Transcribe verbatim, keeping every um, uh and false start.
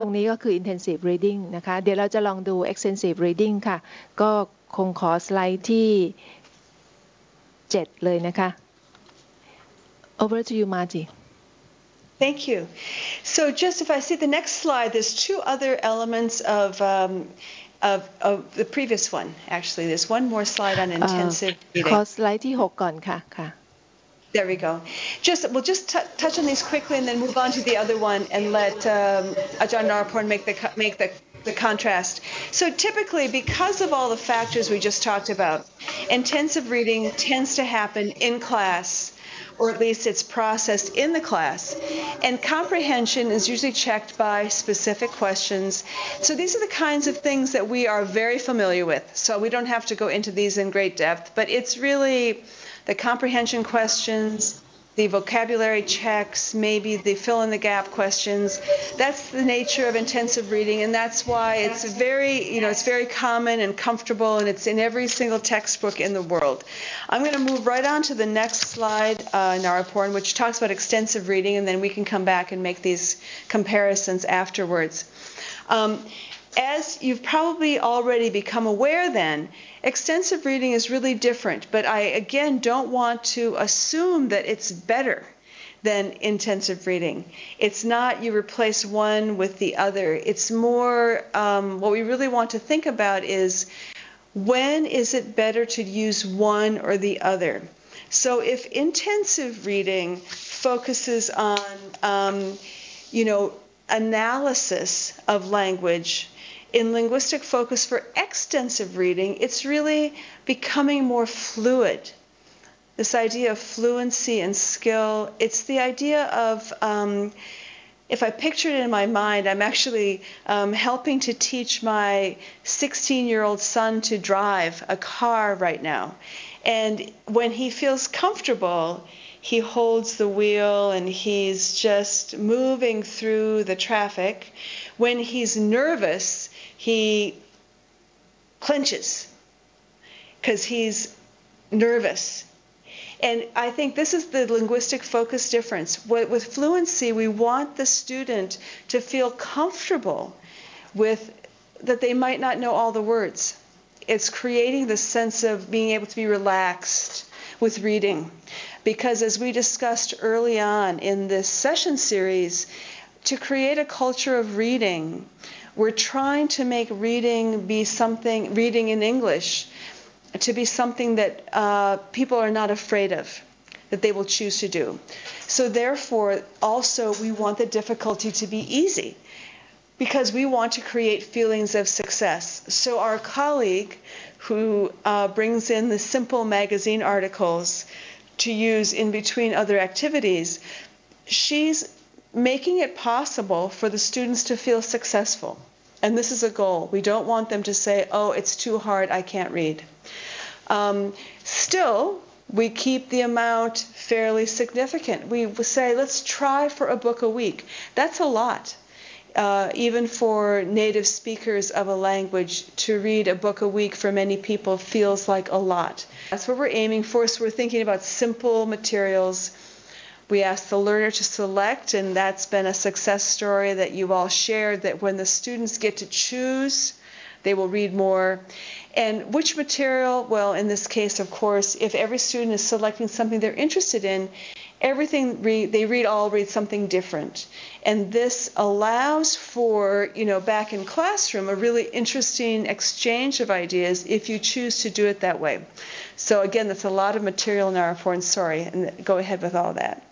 ตรงนี้ก็คือ intensive reading นะคะเดี๋ยวเราจะลองดู extensive reading ค่ะก็คงขอสไลด์ที่เจ็ดเลยนะคะ over to you Marty. Thank you. So just if I see the next slide, there's two other elements of um, of, of the previous one. Actually, there's one more slide on intensive reading. ขอสไลด์ที่หกก่อนค่ะค่ะ There we go. Just we'll just touch on these quickly and then move on to the other one and let um, Ajahn Naraporn make the make the the contrast. So typically, because of all the factors we just talked about, intensive reading tends to happen in class, or at least it's processed in the class. And comprehension is usually checked by specific questions. So these are the kinds of things that we are very familiar with. So we don't have to go into these in great depth, but it's really the comprehension questions, the vocabulary checks, maybe the fill-in-the-gap questions. That's the nature of intensive reading, and that's why it's very, you know, it's very common and comfortable, and it's in every single textbook in the world. I'm going to move right on to the next slide, uh, Naraporn, which talks about extensive reading, and then we can come back and make these comparisons afterwards. Um, As you've probably already become aware then, extensive reading is really different, but I again don't want to assume that it's better than intensive reading. It's not you replace one with the other. It's more um, what we really want to think about is when is it better to use one or the other? So if intensive reading focuses on, um, you know, analysis of language, in linguistic focus for extensive reading, it's really becoming more fluid. This idea of fluency and skill, it's the idea of, um, if I picture it in my mind, I'm actually um, helping to teach my sixteen-year-old son to drive a car right now. And when he feels comfortable, he holds the wheel and he's just moving through the traffic. When he's nervous, he clenches because he's nervous. And I think this is the linguistic focus difference. With fluency, we want the student to feel comfortable with that they might not know all the words. It's creating the sense of being able to be relaxed with reading. Because as we discussed early on in this session series, to create a culture of reading, we're trying to make reading be something, reading in English, to be something that uh, people are not afraid of, that they will choose to do. So therefore, also, we want the difficulty to be easy, because we want to create feelings of success. So our colleague who uh, brings in the simple magazine articles to use in between other activities, she's making it possible for the students to feel successful. And this is a goal. We don't want them to say, oh, it's too hard, I can't read. Um, still, we keep the amount fairly significant. We say, let's try for a book a week. That's a lot. Uh, even for native speakers of a language, to read a book a week for many people feels like a lot. That's what we're aiming for. So we're thinking about simple materials. We ask the learner to select, and that's been a success story that you've all shared, that when the students get to choose, they will read more. And which material? Well, in this case, of course, if every student is selecting something they're interested in, everything read, they read all read something different. And this allows for, you know, back in classroom, a really interesting exchange of ideas if you choose to do it that way. So again, that's a lot of material in our form. Sorry, and go ahead with all that.